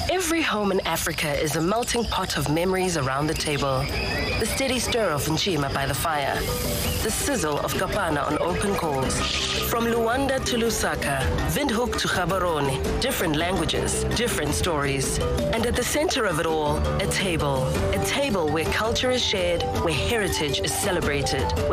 Every home in Africa is a melting pot of memories around the table. The steady stir of Nchima by the fire. The sizzle of Kapana on open coals. From Luanda to Lusaka, Windhoek to Gaborone, different languages, different stories. And at the center of it all, a table. A table where culture is shared, where heritage is celebrated.